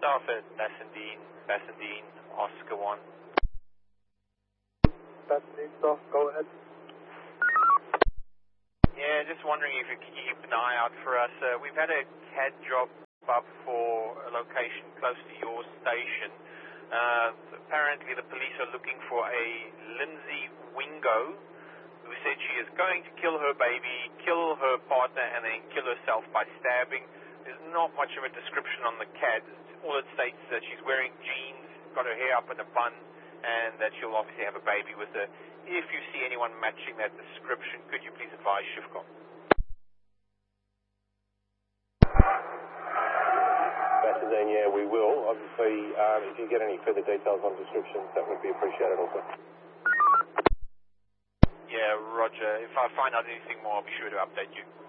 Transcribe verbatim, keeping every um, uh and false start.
Staff at Bassendean, Bassendean, Oscar one. Bassendean staff, go ahead. Yeah, just wondering if you can keep an eye out for us. Uh, we've had a C A D job up for a location close to your station. Uh, apparently the police are looking for a Lindsay Wingo who said she is going to kill her baby, kill her partner, and then kill herself by stabbing. There's not much of a description on the C A D. All it states is that she's wearing jeans, got her hair up in a bun, and that she'll obviously have a baby with her. If you see anyone matching that description, could you please advise ShiftCom? Bassendean, yeah, we will. Obviously, um, if you get any further details on descriptions, that would be appreciated also. Yeah, Roger. If I find out anything more, I'll be sure to update you.